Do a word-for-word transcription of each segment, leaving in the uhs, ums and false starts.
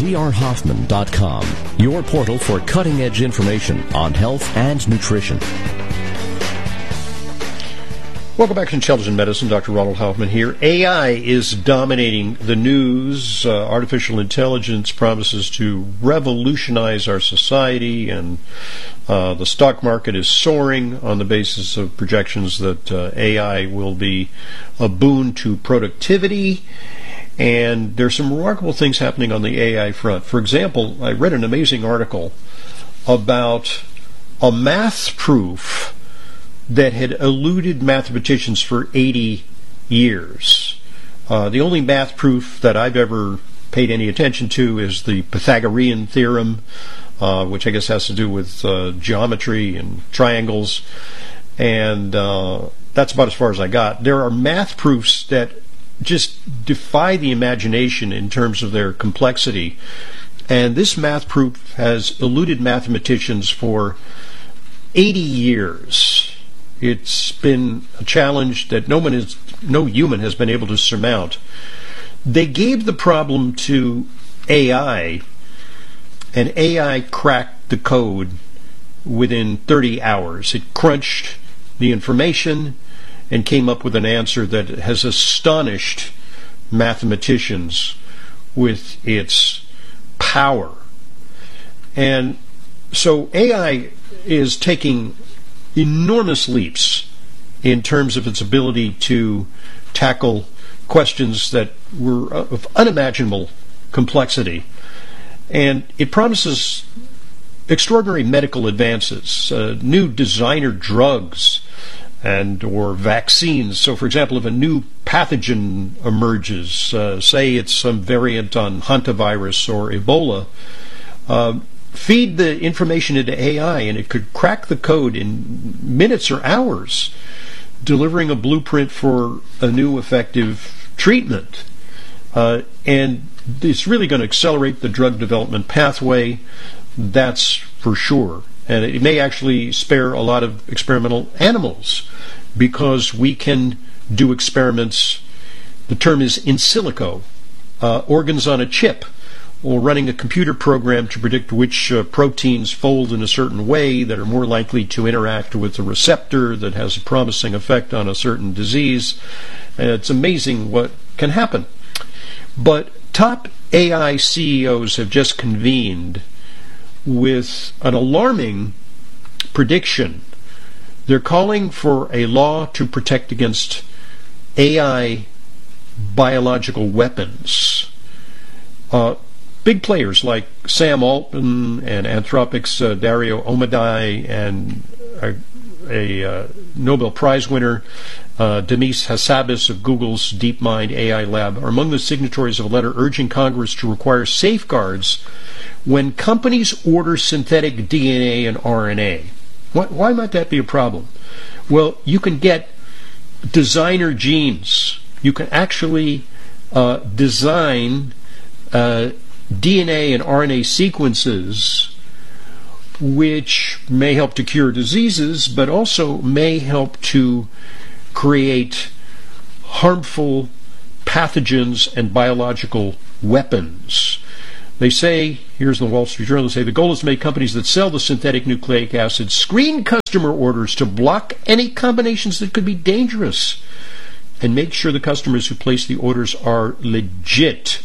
d r hoffman dot com, your portal for cutting-edge information on health and nutrition. Welcome back to Intelligent Medicine. Doctor Ronald Hoffman here. A I is dominating the news. Uh, artificial intelligence promises to revolutionize our society, and uh, the stock market is soaring on the basis of projections that uh, A I will be a boon to productivity. And there's some remarkable things happening on the A I front. For example, I read an amazing article about a math proof that had eluded mathematicians for eighty years. Uh, the only math proof that I've ever paid any attention to is the Pythagorean theorem, uh, which I guess has to do with uh, geometry and triangles, and uh, that's about as far as I got. There are math proofs that just defy the imagination in terms of their complexity, and this math proof has eluded mathematicians for eighty years. It's been a challenge that no one is, no human has been able to surmount. They gave the problem to A I, and A I cracked the code within thirty hours. It crunched the information and came up with an answer that has astonished mathematicians with its power. And so A I is taking enormous leaps in terms of its ability to tackle questions that were of unimaginable complexity. And it promises extraordinary medical advances, uh, new designer drugs and or vaccines. So, for example, if a new pathogen emerges, uh, say it's some variant on hantavirus or Ebola, uh, feed the information into A I, and it could crack the code in minutes or hours, delivering a blueprint for a new effective treatment. Uh, and it's really going to accelerate the drug development pathway, that's for sure. And it may actually spare a lot of experimental animals, because we can do experiments, the term is in silico, uh, organs on a chip, or running a computer program to predict which uh, proteins fold in a certain way that are more likely to interact with a receptor that has a promising effect on a certain disease. And it's amazing what can happen. But top A I C E Os have just convened with an alarming prediction. They're calling for a law to protect against A I biological weapons. Uh, Big players like Sam Altman and Anthropic's uh, Dario Amodei and a, a uh, Nobel Prize winner, uh, Demis Hassabis of Google's DeepMind A I lab, are among the signatories of a letter urging Congress to require safeguards when companies order synthetic D N A and R N A. Why, why might that be a problem? Well, you can get designer genes. You can actually uh, design uh, D N A and R N A sequences which may help to cure diseases, but also may help to create harmful pathogens and biological weapons. They say, here's the Wall Street Journal, they say the goal is to make companies that sell the synthetic nucleic acid screen customer orders to block any combinations that could be dangerous and make sure the customers who place the orders are legit.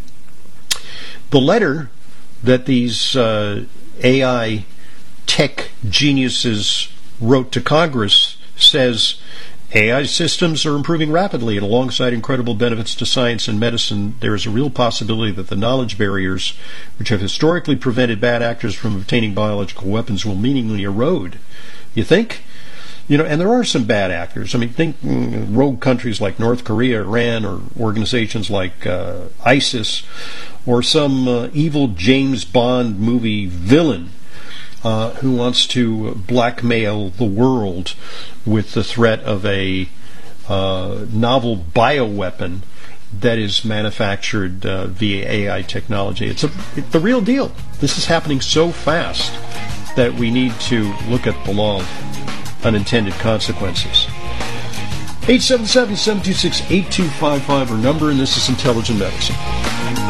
The letter that these uh, A I tech geniuses wrote to Congress says A I systems are improving rapidly, and alongside incredible benefits to science and medicine, there is a real possibility that the knowledge barriers which have historically prevented bad actors from obtaining biological weapons will meaningfully erode. You think? You know, and there are some bad actors. I mean, think mm, rogue countries like North Korea, Iran, or organizations like uh, ISIS, or some uh, evil James Bond movie villain uh, who wants to blackmail the world with the threat of a uh, novel bioweapon that is manufactured uh, via A I technology. It's a, it's the real deal. This is happening so fast that we need to look at the law of unintended consequences. eight seven seven, seven two six, eight two five five, our number, and this is Intelligent Medicine.